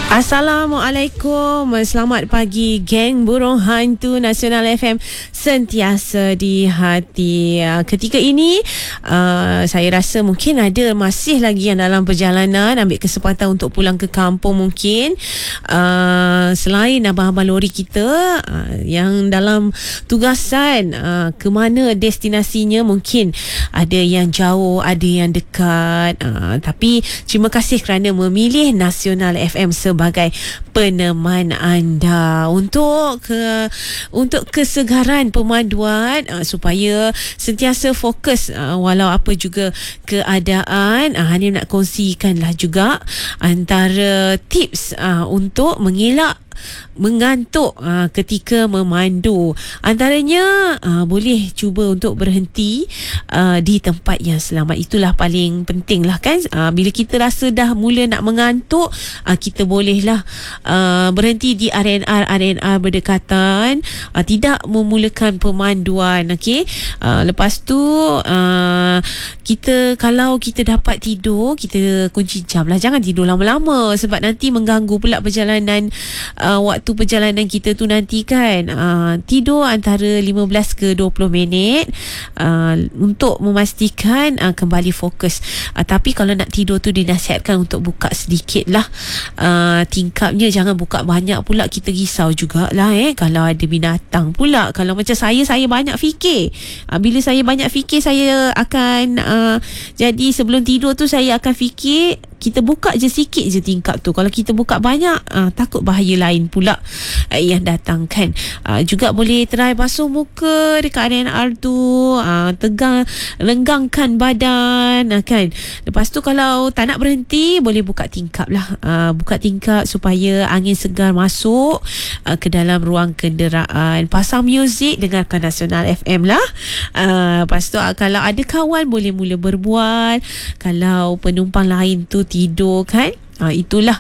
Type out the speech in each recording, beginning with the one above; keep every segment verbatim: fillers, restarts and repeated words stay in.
Assalamualaikum. Selamat pagi geng burung hantu Nasional F M, sentiasa di hati. Ketika ini uh, saya rasa mungkin ada masih lagi yang dalam perjalanan, ambil kesempatan untuk pulang ke kampung mungkin. Uh, selain abang-abang lori kita uh, yang dalam tugasan uh, ke mana destinasinya, mungkin ada yang jauh, ada yang dekat. Uh, tapi terima kasih kerana memilih Nasional F M sebagai peneman anda untuk ke untuk kesegaran pemanduan, uh, supaya sentiasa fokus uh, walau apa juga keadaan. uh, Hani nak kongsikanlah juga antara tips uh, untuk mengelak mengantuk uh, ketika memandu. Antaranya uh, boleh cuba untuk berhenti uh, di tempat yang selamat. Itulah paling penting lah kan. Uh, bila kita rasa dah mula nak mengantuk, uh, kita bolehlah uh, berhenti di R and R R and R berdekatan, uh, tidak memulakan pemanduan. Okay? Uh, lepas tu uh, kita kalau kita dapat tidur, kita kunci jam lah. Jangan tidur lama-lama sebab nanti mengganggu pula perjalanan uh, waktu perjalanan kita tu nanti kan. uh, Tidur antara lima belas ke dua puluh minit uh, untuk memastikan uh, kembali fokus. uh, Tapi kalau nak tidur tu dinasihatkan untuk buka sedikit lah uh, tingkapnya. Jangan buka banyak pula, kita risau jugalah eh kalau ada binatang pula. Kalau macam saya, saya banyak fikir. uh, Bila saya banyak fikir, saya akan uh, jadi sebelum tidur tu saya akan fikir. Kita buka je sikit je tingkap tu. Kalau kita buka banyak, uh, takut bahaya lain pula uh, yang datang kan. Uh, juga boleh try basuh muka dekat R and R tu, uh, tegang, renggangkan badan uh, kan. Lepas tu kalau tak nak berhenti, boleh buka tingkap lah. Uh, buka tingkap supaya angin segar masuk uh, ke dalam ruang kenderaan. Pasang muzik, dengarkan Nasional F M lah. Uh, lepas tu uh, kalau ada kawan, boleh mula berbual. Kalau penumpang lain tu tidur kan, Uh, itulah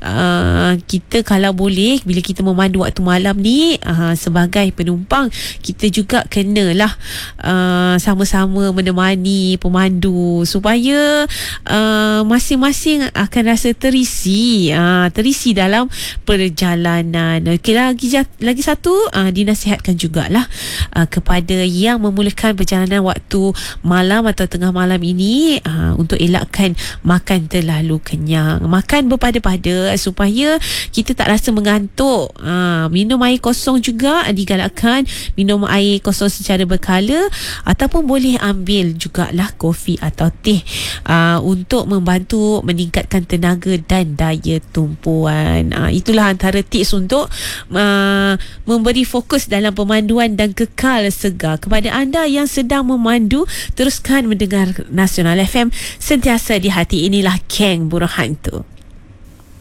uh, kita kalau boleh bila kita memandu waktu malam ni, uh, sebagai penumpang kita juga kenalah uh, sama-sama menemani pemandu supaya uh, masing-masing akan rasa terisi uh, terisi dalam perjalanan. Okay, lagi lagi satu uh, dinasihatkan jugalah uh, kepada yang memulakan perjalanan waktu malam atau tengah malam ini uh, untuk elakkan makan terlalu kenyang. Makan berpada-pada supaya kita tak rasa mengantuk. Ha, minum air kosong juga digalakkan. Minum air kosong secara berkala, ataupun boleh ambil jugalah kopi atau teh ha, untuk membantu meningkatkan tenaga dan daya tumpuan. Ha, itulah antara tips untuk uh, memberi fokus dalam pemanduan dan kekal segar. Kepada anda yang sedang memandu, teruskan mendengar Nasional F M, sentiasa di hati. Inilah Geng Burung Hantu.